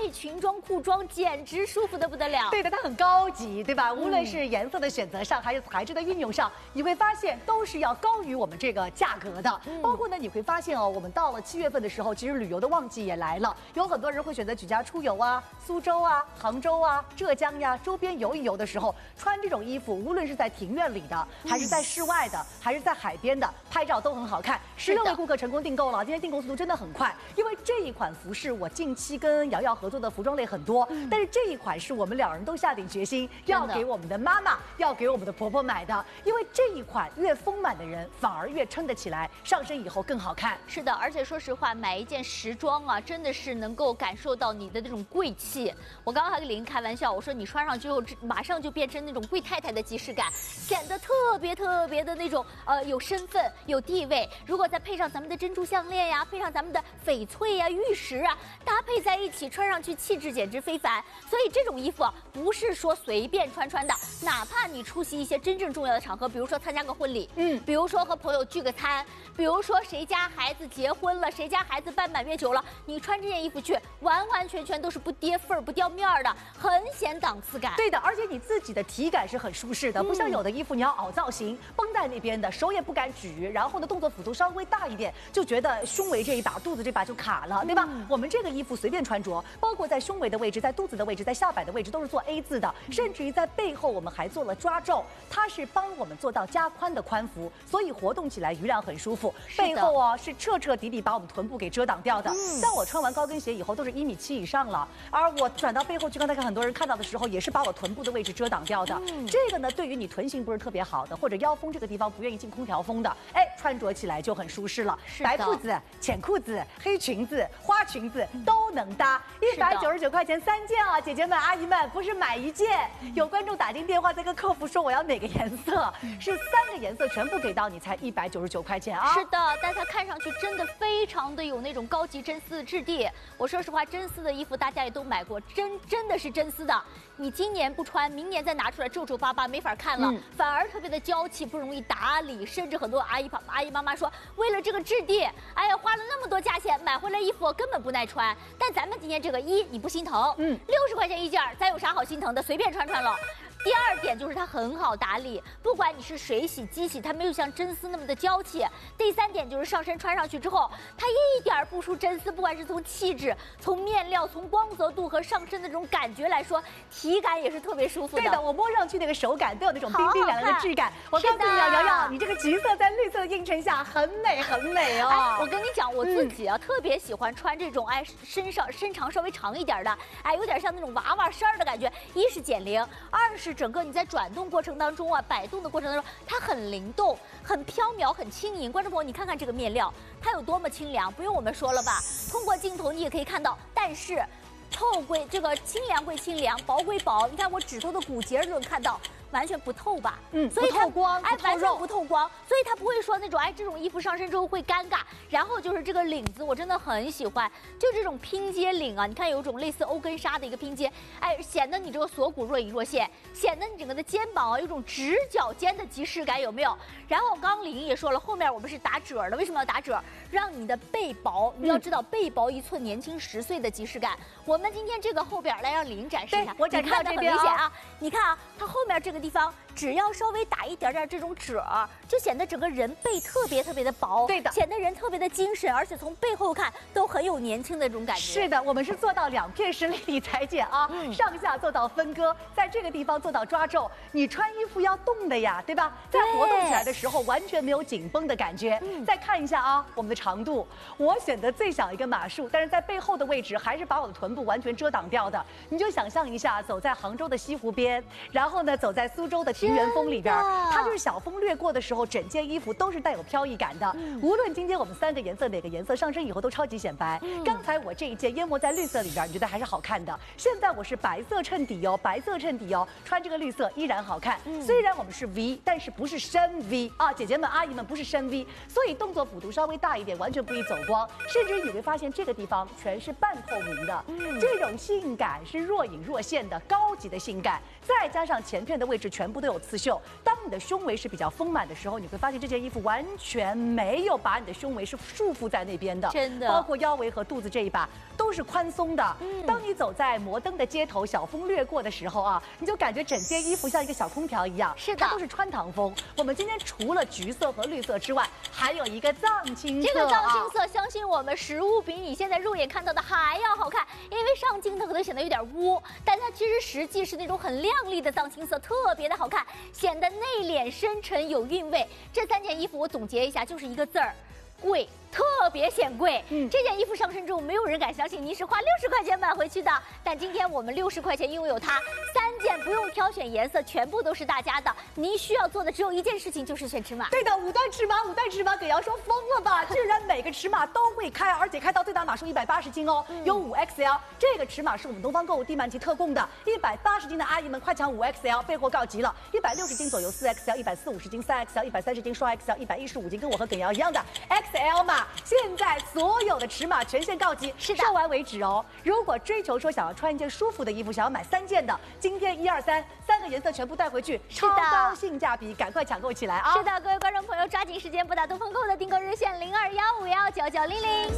配裙装、裤装，简直舒服的不得了。 对的，它很高级，对吧？无论是颜色的选择上，还是材质的运用上，你会发现都是要高于我们这个价格的。包括呢，你会发现哦，我们到了7月份的时候，其实旅游的旺季也来了，有很多人会选择举家出游啊，苏州啊、杭州啊、浙江呀周边游一游的时候，穿这种衣服，无论是在庭院里的，还是在室外的，还是在海边的，拍照都很好看。16位顾客成功订购了，今天订购速度真的很快，因为这一款服饰我近期跟瑶瑶合作的服装类很多，但是这一款是我们2人都下定决心要给我们的妈妈、要给我们的婆婆买的，因为这一款越丰满的人反而越撑得起来，上身以后更好看。 是的，而且说实话，买一件时装啊，真的是能够感受到你的那种贵气。我刚刚还跟林开玩笑，我说你穿上之后，马上就变成那种贵太太的即视感，显得特别的那种有身份、有地位。如果再配上咱们的珍珠项链呀，配上咱们的翡翠呀、玉石啊，搭配在一起，穿上去气质简直非凡。所以这种衣服啊，不是说随便穿的，哪怕你出席一些真正重要的场合，比如说参加个婚礼，比如说和朋友聚个餐，比如说谁家孩子结婚了，谁家孩子办满月酒了，你穿这件衣服去，完全都是不跌份儿、不掉面儿的，很显档次感。 对的，而且你自己的体感是很舒适的，不像有的衣服你要凹造型，绷在那边的，手也不敢举，然后呢动作幅度稍微大一点，就觉得胸围这一把、肚子这把就卡了，对吧？我们这个衣服随便穿着，包括在胸围的位置、在肚子的位置、在下摆的位置都是做 A 字的，甚至于在背后我们还做了抓皱，它是帮我们做到加宽的宽幅，所以活动起来余量很舒服。背后哦是彻底把我们臀部给遮挡掉的。像我穿完高跟鞋以后都是1.7米以上了，而我转到背后去，刚才看很多人看到的时候，也是把我臀部的位置遮挡掉的。这个呢，对于你臀型不是特别好的，或者腰封这个地方不愿意进空调风的，哎，穿着起来就很舒适了。白裤子、浅裤子、黑裙子、花裙子都能搭，199块钱3件啊！姐姐们、阿姨们，不是买一件，有观众打进电话在跟客服说我要哪个颜色，是3个颜色全部给到你，才199块钱啊！ 是的，但它看上去真的非常的有那种高级真丝的质地。我说实话，真丝的衣服大家也都买过，真的是真丝的。你今年不穿，明年再拿出来皱皱巴巴，没法看了，反而特别的娇气，不容易打理。甚至很多阿姨妈妈说，为了这个质地，哎呀，花了那么多价钱买回来衣服根本不耐穿。但咱们今天这个你不心疼，60块钱一件，咱有啥好心疼的？随便穿了。第2点就是它很好打理，不管你是水洗、机洗，它没有像真丝那么的娇气。第3点就是上身穿上去之后，它一点不输真丝，不管是从气质、从面料、从光泽度和上身的这种感觉来说，体感也是特别舒服的。 对的，我摸上去那个手感都有那种冰凉的质感。我告诉你啊，瑶瑶，你这个橘色在绿色的映衬下很美哦。 哎，我跟你讲，我自己啊特别喜欢穿这种身长稍微长一点的，哎，有点像那种娃娃衫的感觉。1是减龄，2是整个你在转动过程当中啊，摆动的过程当中，它很灵动、很飘渺、很轻盈。观众朋友，你看看这个面料，它有多么清凉，不用我们说了吧？通过镜头你也可以看到，但是透归这个清凉归清凉，薄归薄。你看我指头的骨节就能看到。完全不透吧，所以它不透光， 哎，完全不透光，所以它不会说那种哎这种衣服上身之后会尴尬。然后就是这个领子，我真的很喜欢，就这种拼接领啊，你看有一种类似欧根纱的一个拼接，哎，显得你这个锁骨若隐若现，显得你整个的肩膀啊有种直角肩的即视感，有没有？然后刚刚李莹也说了，后面我们是打褶的，为什么要打褶？让你的背薄，你要知道背薄1寸，年轻10岁的即视感。我们今天这个后边来让李莹展示一下， 我展示到这边很明显啊，你看啊，它后面这个地方只要稍微打一点这种褶，就显得整个人背特别的薄， 对的， 显得人特别的精神，而且从背后看都很有年轻的这种感觉。 是的，我们是做到2片式立体裁剪啊，上下做到分割，在这个地方做到抓皱。你穿衣服要动的呀，对吧？在活动起来的时候完全没有紧绷的感觉。再看一下啊，我们的长度，我选择最小一个码数，但是在背后的位置还是把我的臀部完全遮挡掉的。你就想象一下，走在杭州的西湖边，然后呢走在苏州的庭园风里边，它就是小风掠过的时候，整件衣服都是带有飘逸感的。无论今天我们3个颜色哪个颜色上身以后都超级显白。刚才我这一件淹没在绿色里边，你觉得还是好看的。现在我是白色衬底哦，穿这个绿色依然好看。虽然我们是 V， 但是不是深 V 啊，姐姐们阿姨们不是深 V， 所以动作幅度稍微大一点，完全不易走光。甚至你会发现这个地方全是半透明的，这种性感是若隐若现的高级的性感，再加上前片的位置。 是全部都有刺绣。当你的胸围是比较丰满的时候，你会发现这件衣服完全没有把你的胸围是束缚在那边的， 真的， 包括腰围和肚子这一把都是宽松的。当你走在摩登的街头，小风掠过的时候啊，你就感觉整件衣服像一个小空调一样， 是的， 它都是穿堂风。我们今天除了橘色和绿色之外，还有一个藏青色。 这个藏青色，相信我们实物比你现在肉眼看到的还要好看，因为上镜它可能显得有点污，但它其实实际是那种很亮丽的藏青色，特别的好看，显得内敛深沉有韵味。这3件衣服我总结一下，就是一个字儿：贵。特别显贵，这件衣服上身之后，没有人敢相信你是花60块钱买回去的。但今天我们60块钱拥有它，3件不用挑选颜色，全部都是大家的。您需要做的只有一件事情，就是选尺码。 对的，5段尺码，5段尺码，葛瑶说疯了吧？居然每个尺码都会开，而且开到最大码数180斤哦，有5XL。这个尺码是我们东方购物地漫集特供的，180斤的阿姨们快抢5XL，备货告急了。160斤左右4XL，140-50斤3XL，130斤双 XL，115斤跟我和葛瑶一样的 XL 码。现在所有的尺码全线告急， 是的， 售完为止哦。如果追求说想要穿一件舒服的衣服，想要买3件的，今天1、2、3个颜色全部带回去，超高性价比，赶快抢购起来啊！ 是的，各位观众朋友，抓紧时间拨打东方购物的订购热线0215199900。